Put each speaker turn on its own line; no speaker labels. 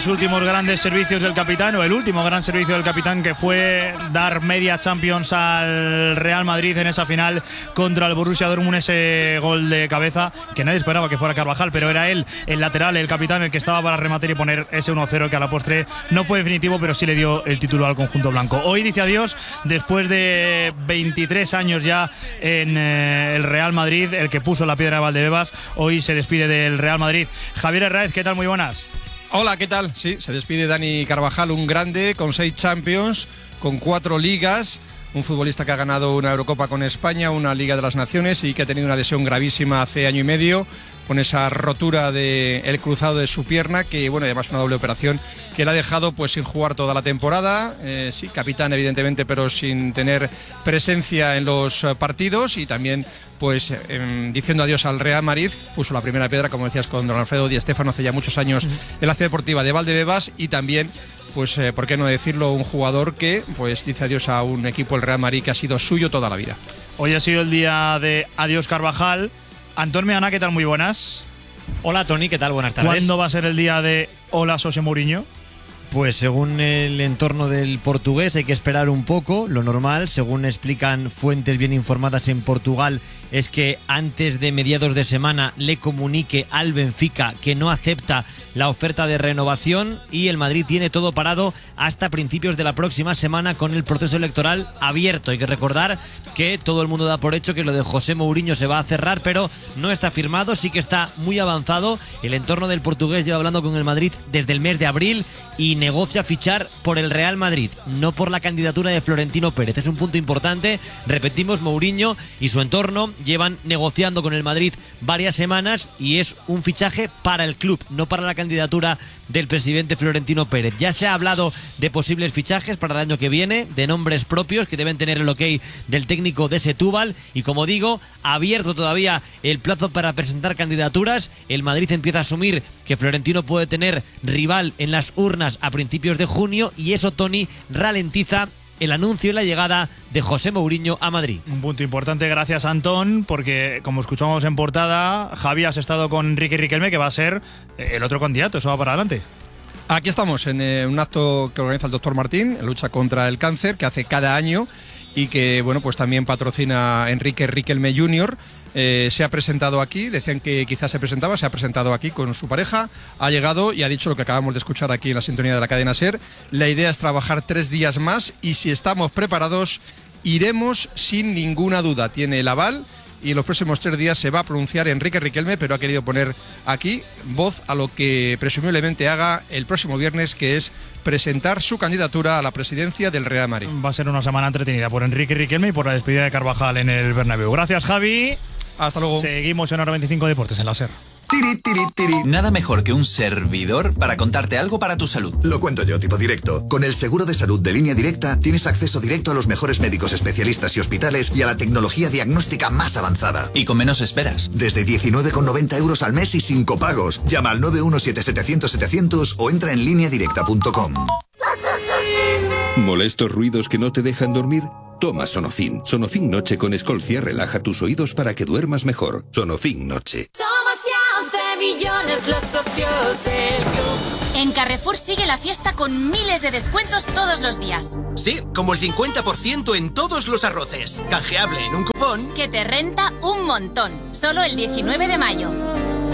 los últimos grandes servicios del capitán, o el último gran servicio del capitán, que fue dar media Champions al Real Madrid en esa final contra el Borussia Dortmund, ese gol de cabeza que nadie esperaba que fuera Carvajal, pero era él, el lateral, el capitán, el que estaba para rematar y poner ese 1-0 que a la postre no fue definitivo, pero sí le dio el título al conjunto blanco. Hoy dice adiós después de 23 años ya en el Real Madrid, el que puso la piedra de Valdebebas. Hoy se despide del Real Madrid. Javier Herráez, ¿qué tal? Muy buenas.
Hola, ¿qué tal? Sí, se despide Dani Carvajal, un grande con 6 Champions, con 4 ligas, un futbolista que ha ganado una Eurocopa con España, una Liga de las Naciones y que ha tenido una lesión gravísima hace año y medio, con esa rotura del cruzado de su pierna, que bueno, además una doble operación que le ha dejado pues sin jugar toda la temporada. Sí, capitán evidentemente, pero sin tener presencia en los partidos, y también pues diciendo adiós al Real Madrid. Puso la primera piedra, como decías, con don Alfredo Di Stéfano hace ya muchos años en la ciudad deportiva de Valdebebas, y también pues por qué no decirlo, un jugador que pues dice adiós a un equipo, el Real Madrid, que ha sido suyo toda la vida.
Hoy ha sido el día de adiós Carvajal. Antón Meana, ¿qué tal? Muy buenas.
Hola Tony, ¿qué tal? Buenas tardes.
¿Cuándo va a ser el día de hola José Mourinho?
Pues según el entorno del portugués hay que esperar un poco. Lo normal, según explican fuentes bien informadas en Portugal, es que antes de mediados de semana le comunique al Benfica que no acepta la oferta de renovación, y el Madrid tiene todo parado hasta principios de la próxima semana con el proceso electoral abierto. Hay que recordar que todo el mundo da por hecho que lo de José Mourinho se va a cerrar, pero no está firmado, sí que está muy avanzado. El entorno del portugués lleva hablando con el Madrid desde el mes de abril y negocia fichar por el Real Madrid, no por la candidatura de Florentino Pérez. Es un punto importante. Repetimos, Mourinho y su entorno llevan negociando con el Madrid varias semanas, y es un fichaje para el club, no para la candidatura del presidente Florentino Pérez. Ya se ha hablado de posibles fichajes para el año que viene, de nombres propios que deben tener el ok del técnico de Setúbal, y como digo, abierto todavía el plazo para presentar candidaturas. El Madrid empieza a asumir que Florentino puede tener rival en las urnas a principios de junio, y eso, Tony, ralentiza el anuncio y la llegada de José Mourinho a Madrid.
Un punto importante, gracias Antón, porque como escuchamos en portada, Javi, has estado con Enrique Riquelme, que va a ser el otro candidato. Eso va para adelante.
Aquí estamos en un acto que organiza el doctor Martín en lucha contra el cáncer, que hace cada año, y que bueno, pues también patrocina Enrique Riquelme Jr. Se ha presentado aquí, decían que quizás se presentaba, se ha presentado aquí con su pareja, ha llegado y ha dicho lo que acabamos de escuchar aquí en la sintonía de la cadena SER. La idea es trabajar 3 días más, y si estamos preparados iremos sin ninguna duda. Tiene el aval, y en los próximos 3 días se va a pronunciar Enrique Riquelme, pero ha querido poner aquí voz a lo que presumiblemente haga el próximo viernes, que es presentar su candidatura a la presidencia del Real Madrid.
Va a ser una semana entretenida por Enrique Riquelme y por la despedida de Carvajal en el Bernabéu. Gracias, Javi.
Hasta luego.
Seguimos en Hora 25 Deportes en la SER.
Nada mejor que un servidor para contarte algo para tu salud.
Lo cuento yo, tipo directo. Con el seguro de salud de Línea Directa tienes acceso directo a los mejores médicos especialistas y hospitales, y a la tecnología diagnóstica más avanzada.
Y con menos esperas.
Desde 19,90 € al mes y sin copagos. Llama al 917-700-700 o entra en lineadirecta.com.
¿Molestos ruidos que no te dejan dormir? Toma Sonofin. Sonofin Noche con Escolcia relaja tus oídos para que duermas mejor. Sonofin Noche.
Somos ya 11 millones los socios del club. En Carrefour sigue la fiesta con miles de descuentos todos los días.
Sí, como el 50% en todos los arroces. Canjeable en un cupón
que te renta un montón. Solo el 19 de mayo.